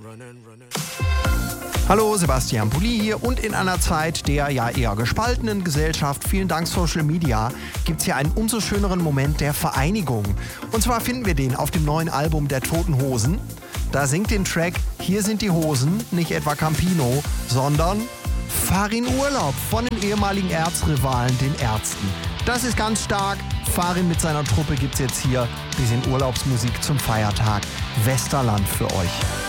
Hallo, Sebastian Pulli hier und in einer Zeit der ja eher gespaltenen Gesellschaft, vielen Dank Social Media, gibt's hier einen umso schöneren Moment der Vereinigung. Und zwar finden wir den auf dem neuen Album der Toten Hosen. Da singt den Track Hier sind die Hosen, nicht etwa Campino, sondern Fahr in Urlaub von den ehemaligen Erzrivalen, den Ärzten. Das ist ganz stark. Farin mit seiner Truppe gibt's jetzt hier bisschen Urlaubsmusik zum Feiertag. Westerland für euch.